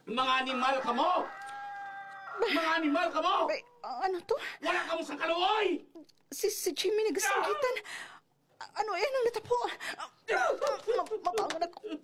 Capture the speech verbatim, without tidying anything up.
Mga animal ka mo! Mga animal ka mo! Bay, ano to? Wala ka mo sa kaluoy! Si, si Jimmy nagasanggitan. Ano yan ang natapo? Ma- Mabangon ako.